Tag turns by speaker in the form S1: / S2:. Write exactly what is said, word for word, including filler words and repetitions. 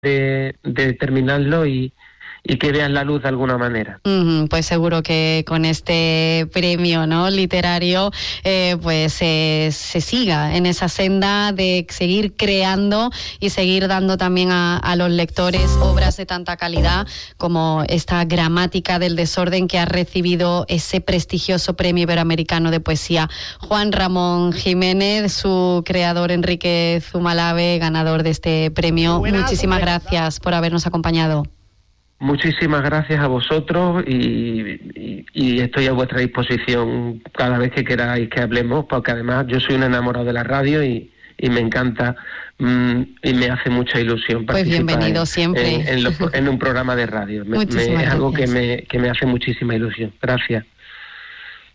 S1: de, de terminarlo y, y que vean la luz de alguna manera.
S2: Mm, pues seguro que con este premio, ¿no?, literario, eh, pues eh, se siga en esa senda de seguir creando y seguir dando también a, a los lectores obras de tanta calidad como esta Gramática del desorden, que ha recibido ese prestigioso premio iberoamericano de poesía. Juan Ramón Jiménez, su creador Enrique Zumalave, ganador de este premio. Buenas, muchísimas buenas. Gracias por habernos acompañado.
S1: Muchísimas gracias a vosotros y, y, y estoy a vuestra disposición cada vez que queráis que hablemos, porque además yo soy un enamorado de la radio y, y me encanta mmm, y me hace mucha ilusión
S2: pues
S1: participar
S2: bienvenido
S1: en,
S2: siempre.
S1: En, en, lo, en un programa de radio. Me, me, es algo que me, que me hace muchísima ilusión. Gracias.